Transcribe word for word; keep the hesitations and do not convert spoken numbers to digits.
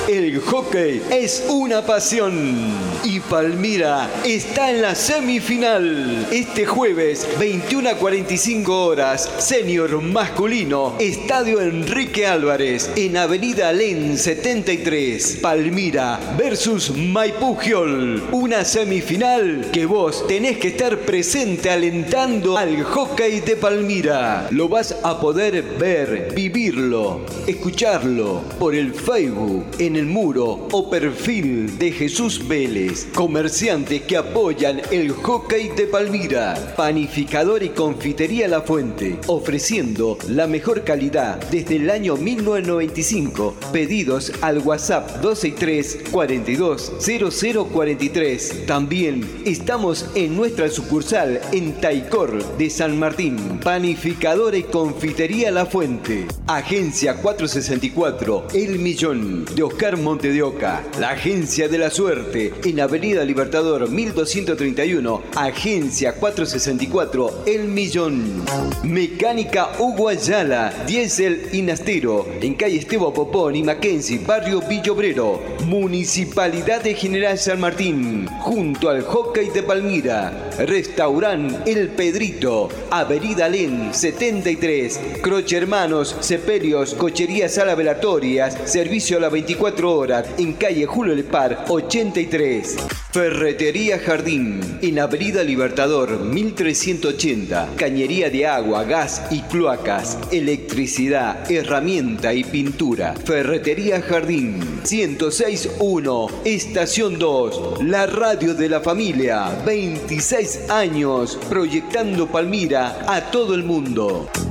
El hockey es una pasión y Palmira está en la semifinal. Este jueves, veintiuna a cuarenta y cinco horas, senior masculino, Estadio Enrique Álvarez, en Avenida Alén setenta y tres, Palmira versus Maipú Giol. Una semifinal que vos tenés que estar presente alentando al hockey de Palmira. Lo vas a poder ver, vivirlo, escucharlo por el Facebook, en el muro o perfil de Jesús Vélez. Comerciantes que apoyan el hockey de Palmira. Panificador y confitería La Fuente, ofreciendo la mejor calidad desde el año mil novecientos noventa y cinco. Pedidos al WhatsApp dos seis tres, cuarenta y dos, cero cero cuarenta y tres. También estamos en nuestra sucursal en Taicor de San Martín. Panificadora y confitería La Fuente. Agencia cuatrocientos sesenta y cuatro, El Millón, de Oscar Monte de Oca. La Agencia de la Suerte, en Avenida Libertador mil doscientos treinta y uno. Agencia cuatrocientos sesenta y cuatro, El Millón. Mecánica Hugo Ayala, Diesel y Nastero, en calle Esteban Popón y Mackenzie, barrio Villobrero. Municipalidad de General San Martín, junto al hockey de Palmira. Restaurant El Pedrito, Avenida Alén setenta y tres. Croce Hermanos, Sepelios, Cochería Sala Velatorias, servicio a las veinticuatro horas, en calle Julio Lepar ochenta y tres. Ferretería Jardín, en Avenida Libertador mil trescientos ochenta. Cañería de agua, gas y cloacas, electricidad, herramienta y pintura. Ferretería Jardín, ciento seis punto uno, Estación dos, la radio de la familia. veintiséis años proyectando Palmira a todo el mundo.